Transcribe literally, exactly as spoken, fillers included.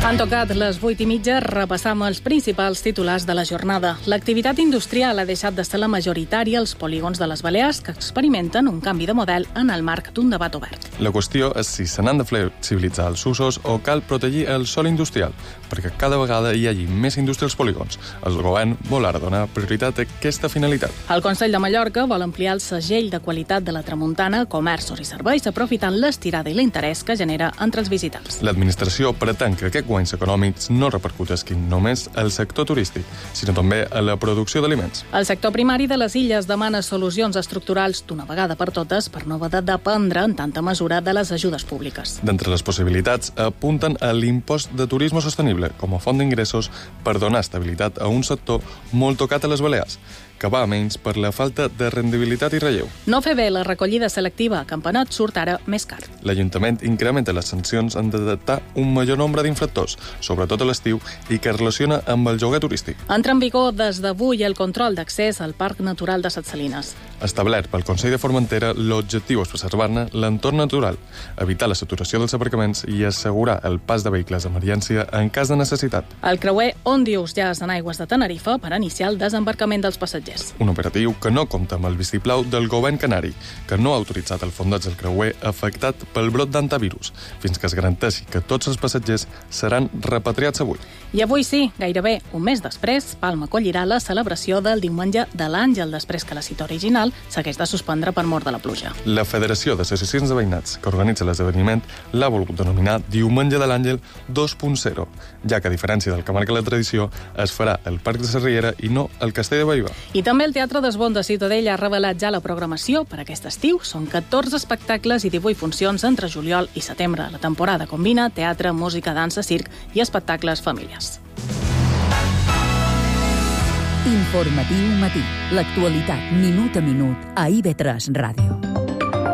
Han tocat les vuit i mitja, repassam els principals titulars de la jornada. L'activitat industrial ha deixat de ser la majoritària als polígons de les Balears, que experimenten un canvi de model en el marc d'un debat obert. La qüestió és si se n'han de flexibilitzar els usos o cal protegir el sòl industrial, perquè cada vegada hi hagi més indústria als polígons. El govern vol ara donar prioritat a aquesta finalitat. El Consell de Mallorca vol ampliar el segell de qualitat de la tramuntana, comerços i serveis, aprofitant l'estirada i l'interès que genera entre els visitants. L'administració pretén que aquest guanys econòmics no repercutisquin només al sector turístic, sinó també a la producció d'aliments. El sector primari de les illes demana solucions estructurals d'una vegada per totes per no haver de dependre en tanta mesura de les ajudes públiques. D'entre les possibilitats apunten a l'impost de turisme sostenible com a font d'ingressos per donar estabilitat a un sector molt tocat a les Balears, que va a menys per la falta de rendibilitat i relleu. No fer bé la recollida selectiva a Campanat surt ara més car. L'Ajuntament incrementa les sancions en detectar un major nombre d'infractors, sobretot a l'estiu, i que es relaciona amb el lloguer turístic. Entra en vigor des d'avui el control d'accés al Parc Natural de Ses Salines. Establert pel Consell de Formentera, l'objectiu és preservar-ne l'entorn natural, evitar la saturació dels aparcaments i assegurar el pas de vehicles d'emergència en cas de necessitat. El creuer Òndius ja és en aigües de Tenerife per iniciar el desembarcament dels passatgers. Un operatiu que no compta amb el vistiplau del govern canari, que no ha autoritzat el fondeig del creuer afectat pel brot d'antivirus, fins que es garanteixi que tots els passatgers seran repatriats avui. I avui sí, gairebé un mes després, Palma acollirà la celebració del diumenge de l'Àngel, després que la cita original s'hagués de suspendre per mort de la pluja. La Federació d'Associacions de Veïnats, que organitza l'esdeveniment, l'ha volgut denominar Diumenge de l'Àngel dos punt zero, ja que, a diferència del que marca la tradició, es farà el Parc de Sarriera i no el Castell de Baiva. I també el Teatre d'Esbon de Ciutadella ha revelat ja la programació per aquest estiu. Són catorze espectacles i divuit funcions entre juliol i setembre. La temporada combina teatre, música, dansa, circ i espectacles familiars. Informatiu matí. L'actualitat minut a minut a I V tres Ràdio.